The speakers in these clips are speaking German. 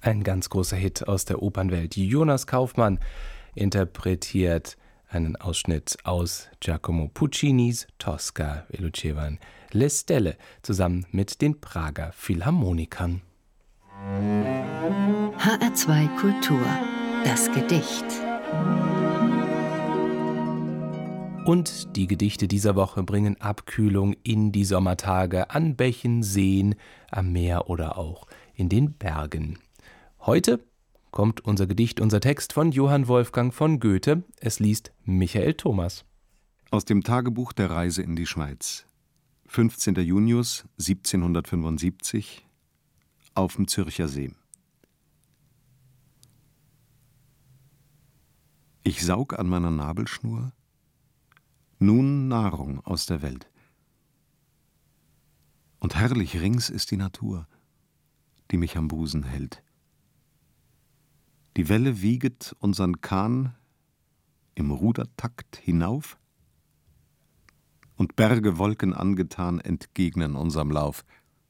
Ein ganz großer Hit aus der Opernwelt. Jonas Kaufmann interpretiert einen Ausschnitt aus Giacomo Puccinis Tosca. Wir lucevano le stelle zusammen mit den Prager Philharmonikern. HR2 Kultur. Das Gedicht. Und die Gedichte dieser Woche bringen Abkühlung in die Sommertage an Bächen, Seen, am Meer oder auch in den Bergen. Heute kommt unser Gedicht, unser Text von Johann Wolfgang von Goethe. Es liest Michael Thomas. Aus dem Tagebuch der Reise in die Schweiz. 15. Junius 1775 auf dem Zürcher See. Ich saug an meiner Nabelschnur nun Nahrung aus der Welt. Und herrlich rings ist die Natur, die mich am Busen hält. Die Welle wieget unsern Kahn im Rudertakt hinauf, und Berge Wolken angetan entgegnen unserem Lauf.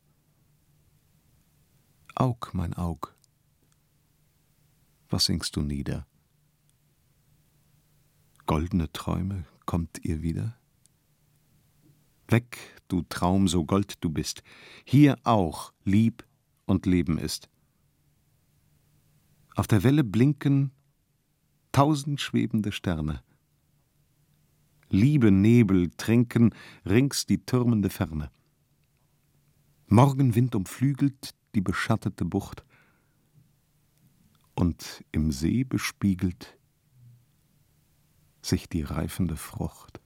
Aug, mein Aug, was singst du nieder? Goldene Träume, kommt ihr wieder? Weg, du Traum, so gold du bist, hier auch Lieb und Leben ist. Auf der Welle blinken 1000 schwebende Sterne. Liebe Nebel trinken rings die türmende Ferne. Morgenwind umflügelt die beschattete Bucht, und im See bespiegelt sich die reifende Frucht.